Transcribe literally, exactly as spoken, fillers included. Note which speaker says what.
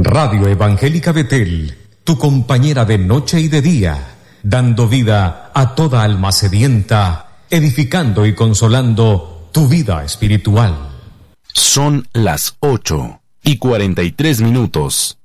Speaker 1: Radio Evangélica Betel, tu compañera de noche y de día, dando vida a toda alma sedienta, edificando y consolando tu vida espiritual.
Speaker 2: Son las ocho y cuarenta y tres minutos.